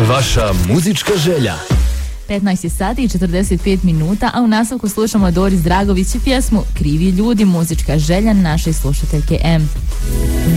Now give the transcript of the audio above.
Vaša muzička želja. 15 sati i 45 minuta, a u nastavku slušamo Doris Dragović i pjesmu Krivi ljudi, muzička želja naše slušateljke M.